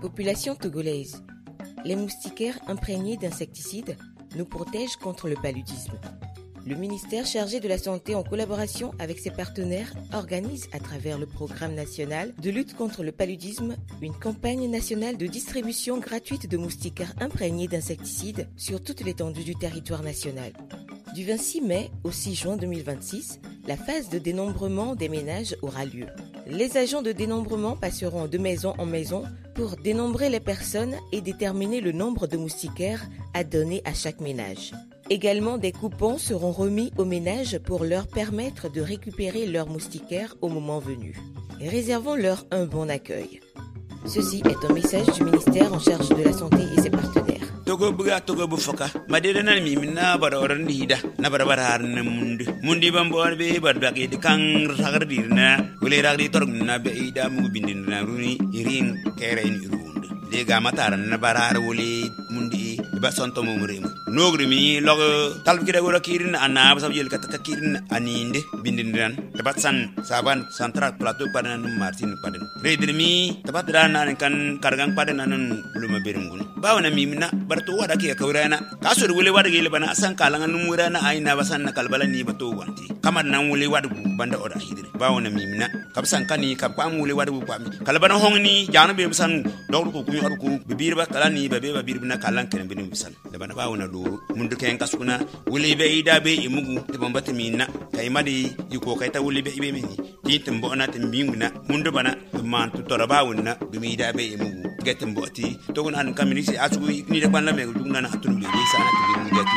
Population togolaise. Les moustiquaires imprégnés d'insecticides nous protègent contre le paludisme. Le ministère chargé de la Santé, en collaboration avec ses partenaires, organise à travers le programme national de lutte contre le paludisme une campagne nationale de distribution gratuite de moustiquaires imprégnés d'insecticides sur toute l'étendue du territoire national. Du 26 mai au 6 juin 2026, la phase de dénombrement des ménages aura lieu. Les agents de dénombrement passeront de maison en maison pour dénombrer les personnes et déterminer le nombre de moustiquaires à donner à chaque ménage. Également, des coupons seront remis aux ménages pour leur permettre de récupérer leurs moustiquaires au moment venu. Réservons-leur un bon accueil. Ceci est un message du ministère en charge de la Santé et ses partenaires. Togo buga togo bufoka madede nan mi minna bara oran dida na bara har na mundi bambor be badba ke de kan ragar dirna wele ragdi torg na be ida mu bindin na runi irin kere ni runde de ga matar na bara wole mundi ba sonto mo murem nogri mi log talb kire wora kirin anna ba sabjel kataka kirin aninde bindin dan tabatsan saban central plateau padan martin padan redrimi tabadra nan kan kargang padan nan luma berengun bawana mi minna barto wada ke kawrana kaso de wele wada gele bana asan kalangan numurana aina basan na kalbala ni bato wanti kamar nan wele wada banda oda hidire bawana mi minna kabsan kani kabam wele wada pami kalbana hongni janu be basan dawru ko kunyo arku bibir ba kalani be babir bina kalan ken bin bisan da bana bawana do mundu ken kasuna wele be ida be imugu de bambata minna kay madi yiko kay ta wele be ibe mini titum bona timbinguna mundu bana man tu toraba wonna bimi ida be imugu getem boti to gon an kamini asu ni de ban la me dugna na atun be sana tibi getu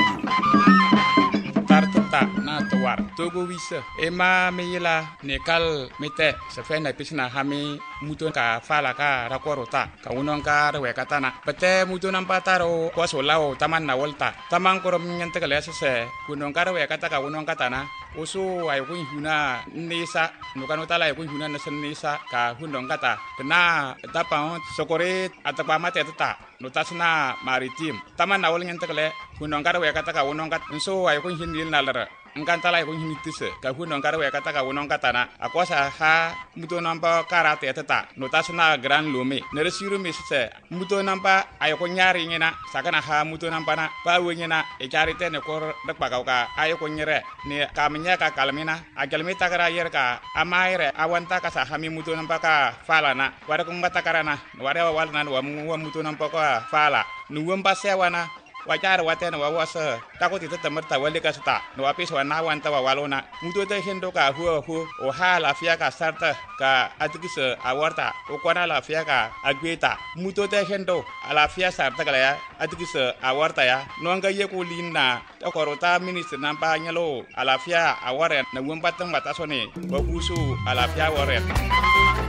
tarta na tawar togo wisa ema meyela nekal mete se fe na pisna hami muto ka fala ka rakorota ka unon ka rewe katana pete muto nampataro ko solao taman na volta taman korom nyante kale se kunon ka rewe kataka unon katana oso ay ko huna nisa no kanota la ko huna na nisa ka hundon kata na tapa sokore atapa mate tata no tasna maritim taman na wol nyante kale kunon ka rewe kataka unon kat so ay ko hindi nalara nganta la ko hindi tise ka hundon ka rewe kataka unon katana akosa ha muto nampa karate tata no tasna gran lome ne resiru mi se muto nampa ay ko nyari ngina sakana ha muto nampa na pa wenyina e charite ne ko dakpa ka ay ko nyere ne kamnya ka kalmina agalmi takara yer ka amaire awanta ka sa hami muto nampa ka fala na wara ko ngata karana wara wal nan wa muto nampa ka fala nuwam pasewana wajar watena wawasa takoti tatamarta wale kasta no apis wana wanta walona muto te hendo ka hu o hala fia ka sarta ka atikisa awarta o kwana la fia ka agweta muto te hendo ala fia sarta kala ya atikisa awarta ya no anga ye ko linna to korota minister nampa nyalo ala fia aware na wumbatang batasone babusu ala fia ware